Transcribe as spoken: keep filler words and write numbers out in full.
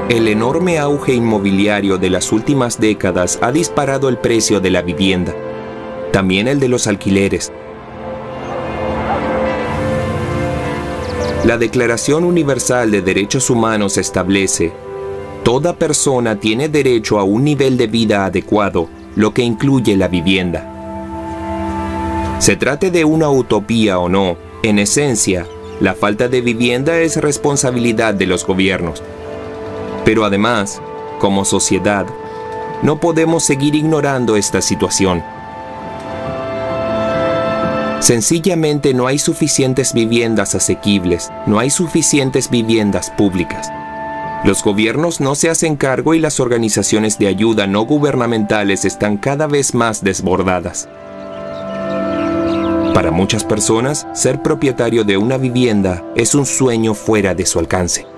El enorme auge inmobiliario de las últimas décadas ha disparado el precio de la vivienda, también el de los alquileres. La Declaración Universal de Derechos Humanos establece: toda persona tiene derecho a un nivel de vida adecuado, lo que incluye la vivienda. Se trate de una utopía o no, en esencia, la falta de vivienda es responsabilidad de los gobiernos. Pero además, como sociedad, no podemos seguir ignorando esta situación. Sencillamente no hay suficientes viviendas asequibles, no hay suficientes viviendas públicas. Los gobiernos no se hacen cargo y las organizaciones de ayuda no gubernamentales están cada vez más desbordadas. Para muchas personas, ser propietario de una vivienda es un sueño fuera de su alcance.